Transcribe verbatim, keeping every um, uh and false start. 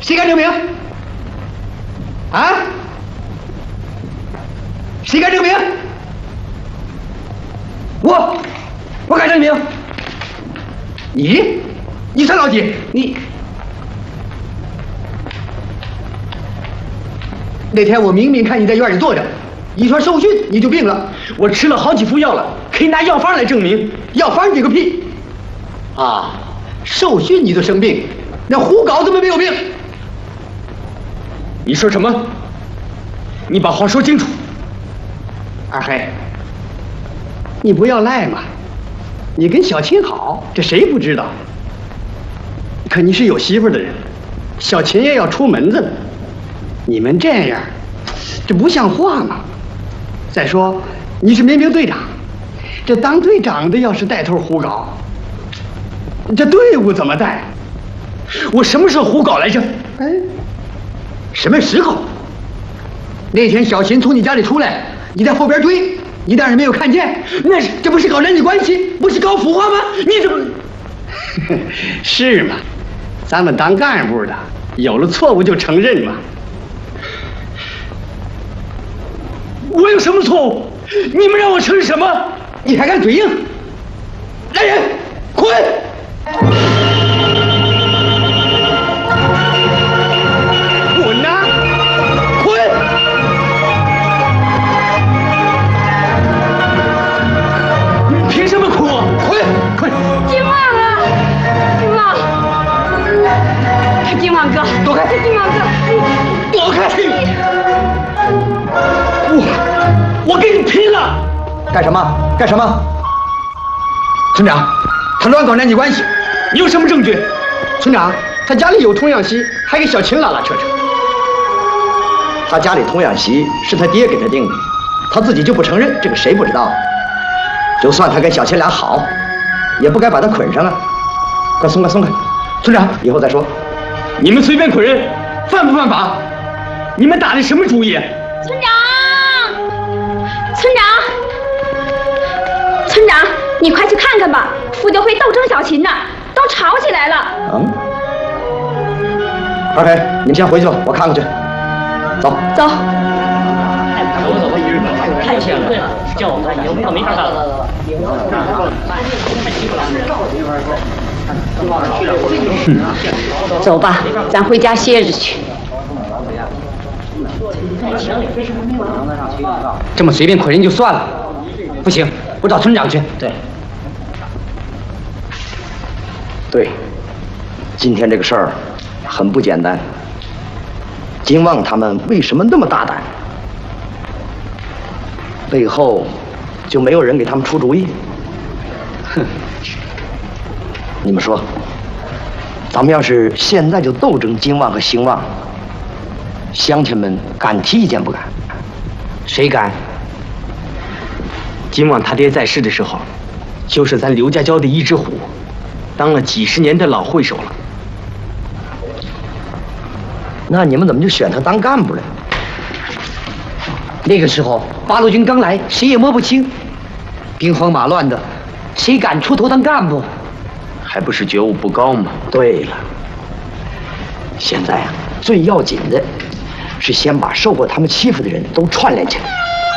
谁敢证明？啊？谁敢证明？我，我敢证明。你，你算老几？你那天我明明看你在院里坐着，一说受训你就病了，我吃了好几副药了，可以拿药方来证明。药方你个屁！啊，受训你都生病，那胡搞怎么没有病？你说什么？你把话说清楚。二黑，你不要赖嘛！你跟小琴好，这谁不知道？可你是有媳妇的人，小琴也要出门子了。你们这样，这不像话嘛！再说，你是民兵队长，这当队长的要是带头胡搞，这队伍怎么带？我什么时候胡搞来着？哎，什么时候？那天小琴从你家里出来，你在后边追，你当然没有看见。那是这不是搞人际关系，不是搞腐化吗？你怎么？是吗？咱们当干部的，有了错误就承认嘛。我有什么错误？你们让我承认什么？你还敢嘴硬？来人，滚！滚呐！滚！你凭什么哭我？滚！滚！ 金旺啊，金旺，金旺哥， 躲开！ 金旺哥， 躲开！我我跟你拼了！干什么？干什么？村长，他乱搞男女关系，你有什么证据？村长，他家里有童养媳，还给小琴拉拉扯扯。他家里童养媳是他爹给他定的，他自己就不承认，这个谁不知道？就算他跟小琴俩好，也不该把他捆上啊！快松开，松开！村长，以后再说。你们随便捆人，犯不犯法？你们打的什么主意？ 村长，村长，村长，你快去看看吧，妇救会斗争小琴呢，都吵起来了。 嗯。二黑，你们先回去吧，我看看去。走。 走。 太幸运了，叫我们以后没法干了。 走吧，咱回家歇着去。 这么随便捆人就算了，不行，我找村长去。 对， 对，今天这个事儿很不简单。金旺他们为什么那么大胆？背后就没有人给他们出主意？哼！你们说，咱们要是现在就斗争金旺和兴旺，乡亲们敢提意见不敢？ 谁敢？金旺他爹在世的时候，就是咱刘家郊的一只虎，当了几十年的老会手了。 那你们怎么就选他当干部了？ 那个时候八路军刚来，谁也摸不清，兵荒马乱的，谁敢出头当干部？还不是觉悟不高吗？ 对了，现在啊，最要紧的是先把受过他们欺负的人都串联起来，